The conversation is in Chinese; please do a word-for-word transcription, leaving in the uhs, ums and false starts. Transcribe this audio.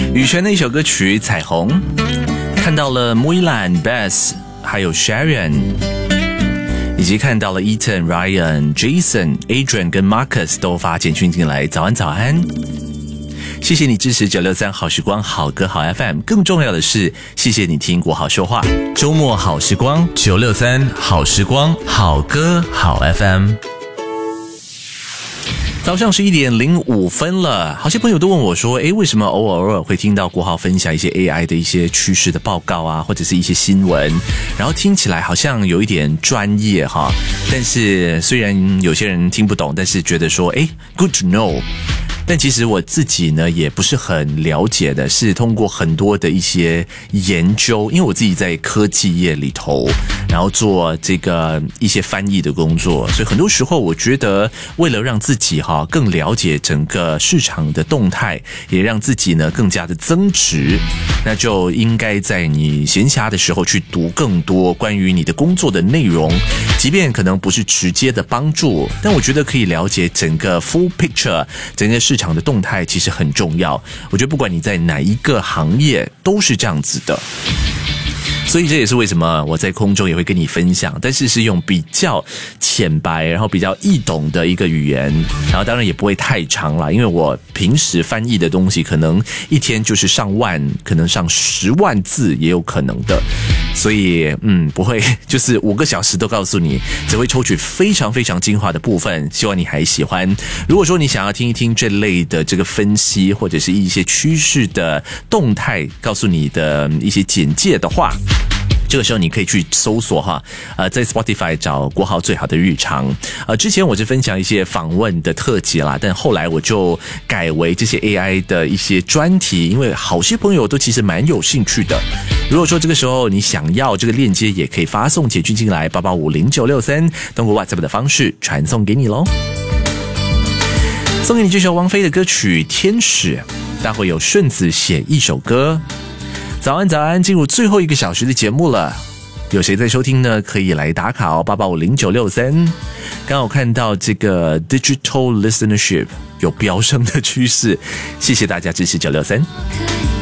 羽泉的一首歌曲《彩虹》，看到了 Muilan、Bess 还有 Sharon， 以及看到了 Ethan、Ryan、Jason、Adrian 跟 Marcus 都发简讯进来，早安早安。谢谢你支持九六三好时光好歌好 F M， 更重要的是谢谢你听国好说话。周末好时光九六三好时光好歌好 F M。早上十一点零五分了，好些朋友都问我说，诶，为什么偶尔偶尔会听到国豪分享一些 A I 的一些趋势的报告啊，或者是一些新闻，然后听起来好像有一点专业哈，但是虽然有些人听不懂，但是觉得说，诶 good to know。但其实我自己呢也不是很了解的，是通过很多的一些研究，因为我自己在科技业里头，然后做这个一些翻译的工作，所以很多时候我觉得为了让自己哈更了解整个市场的动态，也让自己呢更加的增值，那就应该在你闲暇的时候去读更多关于你的工作的内容，即便可能不是直接的帮助，但我觉得可以了解整个 full picture， 整个市场的动态其实很重要。我觉得不管你在哪一个行业都是这样子的，所以这也是为什么我在空中也会跟你分享，但是是用比较浅白然后比较易懂的一个语言，然后当然也不会太长啦，因为我平时翻译的东西可能一天就是上万，可能上十万字也有可能的，所以嗯不会就是五个小时都告诉你，只会抽取非常非常精华的部分，希望你还喜欢。如果说你想要听一听这类的这个分析，或者是一些趋势的动态告诉你的一些简介的话，这个时候你可以去搜索哈，呃，在 Spotify 找国豪最好的日常。呃，之前我是分享一些访问的特辑啦，但后来我就改为这些 A I 的一些专题，因为好些朋友都其实蛮有兴趣的。如果说这个时候你想要这个链接，也可以发送简讯进来八八五零九六三，通过 WhatsApp 的方式传送给你咯。送给你这首王菲的歌曲《天使》，待会有顺子写一首歌。早安早安，进入最后一个小时的节目了，有谁在收听呢？可以来打卡哦，八八五零九六三。刚好看到这个 digital listenership 有飙升的趋势，谢谢大家支持九六三。